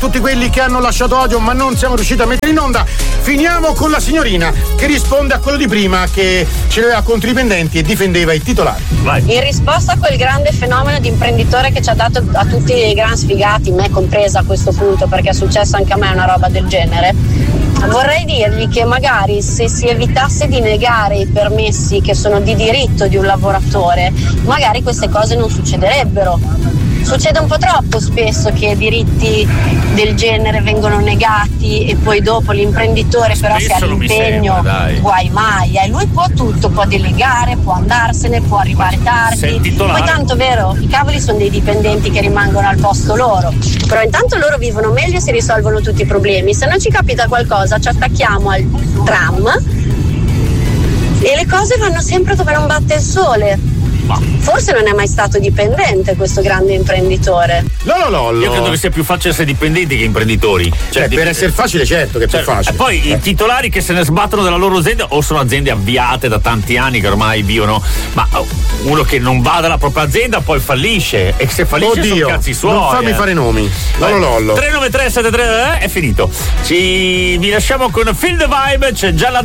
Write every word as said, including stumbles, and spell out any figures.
tutti quelli che hanno lasciato audio ma non siamo riusciti a mettere in onda. Finiamo con la signorina che risponde a quello di prima che ce l'aveva contro i pendenti e difendeva i titolari. Vai. In risposta a quel grande fenomeno di imprenditore che ci ha dato a tutti i gran sfigati, me compresa a questo punto, perché è successo anche a me una roba del genere, vorrei dirgli che magari se si evitasse di negare i permessi che sono di diritto di un lavoratore, magari queste cose non succederebbero. Succede un po' troppo spesso che diritti del genere vengono negati e poi dopo l'imprenditore però si ha l'impegno, guai mai. E lui può tutto, può delegare, può andarsene, può arrivare tardi. Poi tanto vero, i cavoli sono dei dipendenti che rimangono al posto loro, però intanto loro vivono meglio e si risolvono tutti i problemi. Se non ci capita qualcosa ci attacchiamo al tram e le cose vanno sempre dove non batte il sole. Forse non è mai stato dipendente questo grande imprenditore. Lolo lollo. Io credo che sia più facile essere dipendenti che imprenditori. Cioè, eh, per essere facile, certo che è cioè, più facile. E poi eh. i titolari che se ne sbattono dalla loro azienda o sono aziende avviate da tanti anni che ormai vivono, ma uno che non va dalla propria azienda poi fallisce e se fallisce Oddio, sono cazzi suoi. Non fammi eh. fare nomi. Lolo lollo. tre nove tre sette tre eh, è finito. Ci vi lasciamo con Feel the Vibe, c'è già la